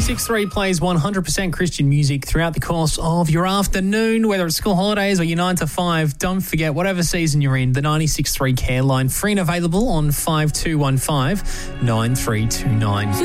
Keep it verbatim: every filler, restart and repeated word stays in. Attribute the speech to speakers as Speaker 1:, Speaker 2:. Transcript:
Speaker 1: ninety-six point three plays one hundred percent Christian music throughout the course of your afternoon, whether it's school holidays or your nine to five. Don't forget, whatever season you're in, the ninety-six point three care line, free and available on five two one five, nine three two nine.